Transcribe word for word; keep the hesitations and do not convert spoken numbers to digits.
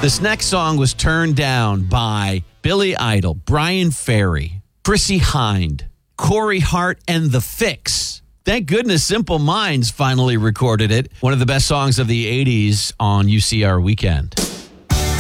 This next song was turned down by Billy Idol, Brian Ferry, Chrissy Hind, Corey Hart, and The Fix. Thank goodness Simple Minds finally recorded it. One of the best songs of the eighties on U C R Weekend.